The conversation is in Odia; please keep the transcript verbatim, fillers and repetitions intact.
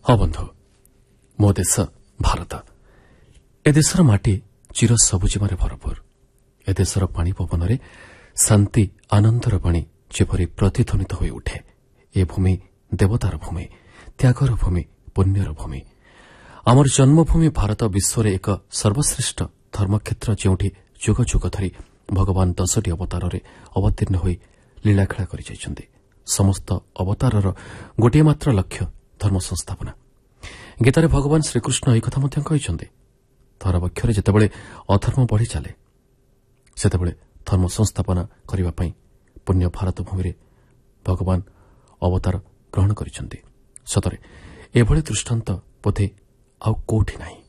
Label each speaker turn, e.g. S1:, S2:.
S1: ହଁ ବନ୍ଧୁ, ମୋ ଦେଶ ଭାରତ। ଏ ଦେଶର ମାଟି ଚିର ସବୁଜିମାରେ ଭରପୁର। ଏ ଦେଶର ପାଣି ପବନରେ ଶାନ୍ତି ଆନନ୍ଦର ବାଣୀ ଯେପରି ପ୍ରତିଧ୍ୱନିତ ହୋଇ ଉଠେ। ଏ ଭୂମି ଦେବତାର ଭୂମି, ତ୍ୟାଗର ଭୂମି, ପୁଣ୍ୟର ଭୂମି। ଆମର ଜନ୍ମଭୂମି ଭାରତ ବିଶ୍ୱରେ ଏକ ସର୍ବଶ୍ରେଷ୍ଠ ଧର୍ମକ୍ଷେତ୍ର, ଯେଉଁଠି ଯୁଗ ଯୁଗ ଧରି ଭଗବାନ ଦଶଟି ଅବତାରରେ ଅବତୀର୍ଣ୍ଣ ହୋଇ ଲୀଳାଖେଳା କରିଯାଇଛନ୍ତି। ସମସ୍ତ ଅବତାରର ଗୋଟିଏ ମାତ୍ର ଲକ୍ଷ୍ୟ ଧର୍ମ ସଂସ୍ଥାପନା। ଗୀତାରେ ଭଗବାନ ଶ୍ରୀକୃଷ୍ଣ ଏହି କଥା ମଧ୍ୟ କହିଛନ୍ତି, ଧରାବକ୍ଷରେ ଯେତେବେଳେ ଅଧର୍ମ ବଢ଼ି ଚାଲେ, ସେତେବେଳେ ଧର୍ମ ସଂସ୍ଥାପନା କରିବା ପାଇଁ ପୁଣ୍ୟ ଭାରତ ଭୂମିରେ ଭଗବାନ ଅବତାର ଗ୍ରହଣ କରିଛନ୍ତି। ସତରେ ଏଭଳି ଦୃଷ୍ଟାନ୍ତ ବୋଧେ ଆଉ କୋଉଠି ନାହିଁ।